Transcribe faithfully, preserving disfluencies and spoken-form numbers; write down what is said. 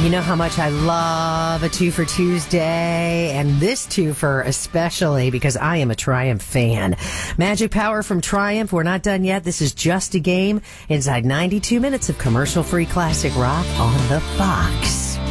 You know how much I love a two for Tuesday, and this two for especially because I am a Triumph fan. Magic Power from Triumph. We're not done yet. This is just a game inside ninety-two minutes of commercial-free classic rock on the Fox.